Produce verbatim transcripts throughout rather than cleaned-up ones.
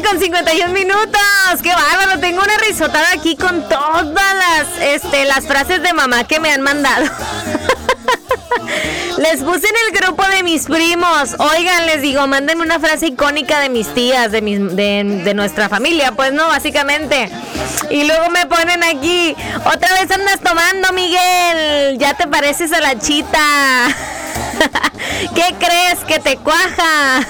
con cincuenta y un minutos. ¡Qué bárbaro! Tengo una risotada aquí con todas las, este, las frases de mamá que me han mandado. Les puse en el grupo de mis primos. Oigan, les digo, mándenme una frase icónica de mis tías, de, mis, de, de nuestra familia. Pues no, básicamente. Y luego me ponen aquí: otra vez andas tomando, Miguel. Ya te pareces a la chita. ¿Qué crees? Que te cuaja.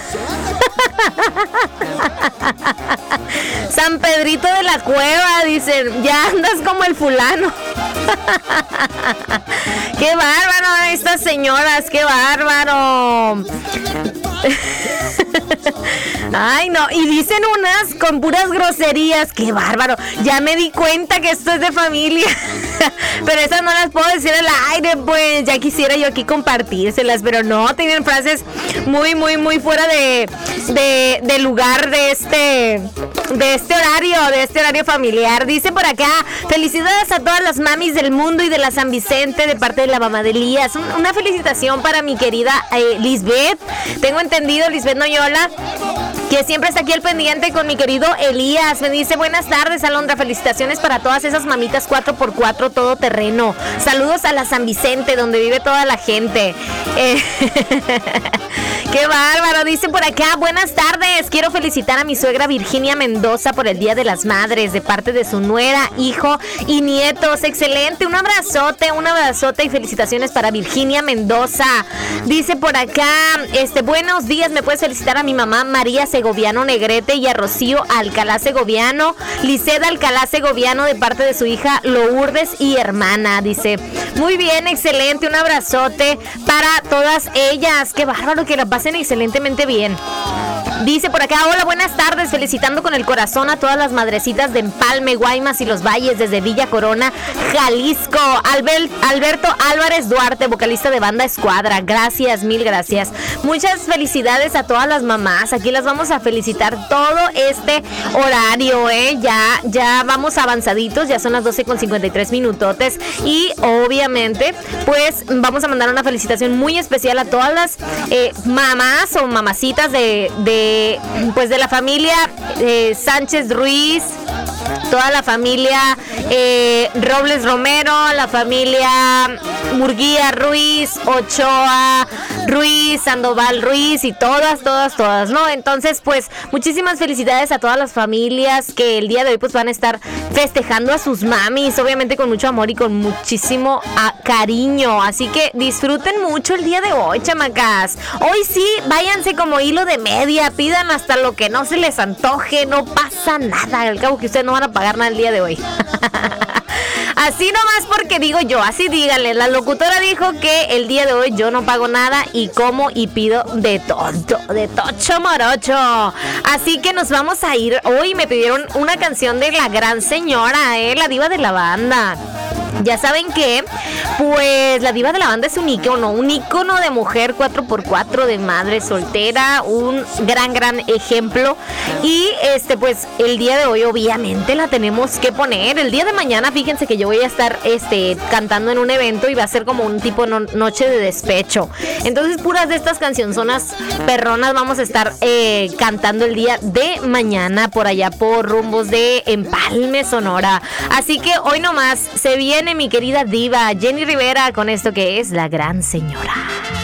San Pedrito de la Cueva, dicen, ya andas como el fulano. ¡Qué bárbaro estas señoras! ¡Qué bárbaro! Ay, no, y dicen unas con puras groserías. ¡Qué bárbaro! Ya me di cuenta que esto es de familia. Pero esas no las puedo decir al aire, pues ya quisiera yo aquí compartírselas, pero no, tienen frases muy, muy, muy fuera de, de, de lugar de este, de este horario, de este horario familiar. Dice por acá: felicidades a todas las mamis del mundo y de la San Vicente de parte de la mamá de Elías. Un, una felicitación para mi querida eh, Lisbeth. Tengo entendido, Lisbeth Noyola, que siempre está aquí al pendiente con mi querido Elías. Me dice: buenas tardes, Alondra, felicitaciones para todas esas mamitas cuatro por cuatro todoterreno. Saludos a la San Vicente, donde vive toda la gente. Eh, ¡Qué bárbaro! Dice por acá: buenas tardes, quiero felicitar a mi suegra Virginia Mendoza por el Día de las Madres, de parte de su nuera, hijo y nietos. Excelente, un abrazote, un abrazote y felicitaciones para Virginia Mendoza. Dice por acá, este, buenos días, me puedes felicitar a mi mamá María Segoviano Negrete y a Rocío Alcalá Segoviano, Liceda Alcalá Segoviano, de parte de su hija Lourdes y hermana. Dice, muy bien, excelente, un abrazote para todas ellas. Qué bárbaro, que la pasen excelentemente bien. Dice por acá: hola, buenas tardes, felicitando con el corazón a todas las madrecitas de Empalme, Guaymas y Los Valles, desde Villa Corona, Jalisco. Albert, Alberto Álvarez Duarte, vocalista de Banda Escuadra. Gracias, mil gracias. Muchas felicidades a todas las mamás. Aquí las vamos a felicitar todo este horario, ¿eh? Ya, ya vamos avanzaditos, ya son las doce con cincuenta y tres minutotes. Y obviamente, pues vamos a mandar una felicitación muy especial a todas las eh, mamás o mamacitas de, de pues de la familia eh, Sánchez Ruiz, toda la familia eh, Robles Romero, la familia Murguía Ruiz, Ochoa Ruiz, Sandoval Ruiz y todas, todas, todas, ¿no? Entonces, pues, muchísimas felicidades a todas las familias que el día de hoy pues van a estar festejando a sus mamis, obviamente con mucho amor y con muchísimo a, cariño. Así que disfruten mucho el día de hoy, chamacas. Hoy sí, váyanse como hilo de media, pidan hasta lo que no se les antoje, no pasa nada. Al cabo que ustedes no van a pagar nada el día de hoy. Así nomás porque digo yo, así díganle. La locutora dijo que el día de hoy yo no pago nada y como y pido de todo, de tocho morocho. Así que nos vamos a ir. Hoy me pidieron una canción de la gran señora, eh, la diva de la banda. Ya saben que, pues, la diva de la banda es un ícono, un ícono de mujer cuatro por cuatro, de madre soltera, un gran, gran ejemplo. Y, este, pues, el día de hoy, obviamente, la tenemos que poner. El día de mañana, fíjense que yo voy a estar, este, cantando en un evento y va a ser como un tipo no, noche de despecho. Entonces, puras de estas cancionzonas perronas vamos a estar eh, cantando el día de mañana por allá, por rumbos de Empalme, Sonora. Así que hoy nomás se viene mi querida diva Jenny Rivera con esto que es La Gran Señora.